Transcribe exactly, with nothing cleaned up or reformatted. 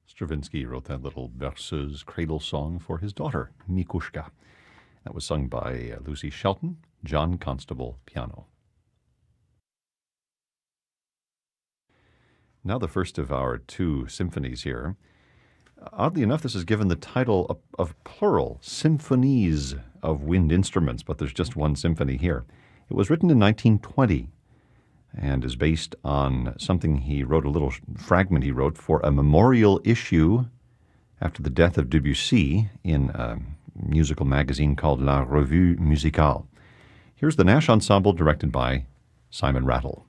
Stravinsky wrote that little berceuse cradle song for his daughter, Mikushka. That was sung by uh, Lucy Shelton, John Constable, piano. Now the first of our two symphonies here. Oddly enough, this is given the title of, of plural, symphonies of wind instruments, but there's just one symphony here. It was written in nineteen twenty and is based on something he wrote, a little fragment he wrote for a memorial issue after the death of Debussy in a musical magazine called La Revue Musicale. Here's the Nash Ensemble directed by Simon Rattle.